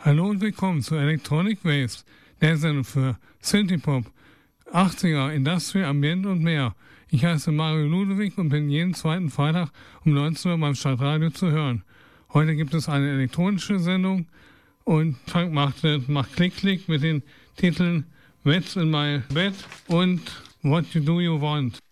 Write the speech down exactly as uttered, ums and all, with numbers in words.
Hallo und willkommen zu Electronic Waves, der Sendung für Synthie-Pop, achtziger, Industrial, Ambient und mehr. Ich heiße Mario Ludewig und bin jeden zweiten Freitag um neunzehn Uhr beim Stadtradio zu hören. Heute gibt es eine elektronische Sendung und Frank macht, macht Klick-Klick mit den Titeln What's in My Bed und What You Do You Want.